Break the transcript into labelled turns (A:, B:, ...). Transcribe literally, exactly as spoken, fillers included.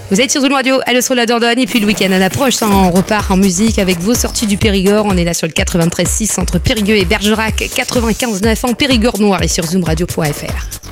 A: Vous êtes sur Zoom Radio, allez sur la Dordogne, et puis le week-end à l'approche, ça, on repart en musique avec vos sorties du Périgord. On est là sur le quatre-vingt-treize six entre Périgueux et Bergerac, quatre-vingt-quinze neuf en Périgord noir et sur zoom radio point f r.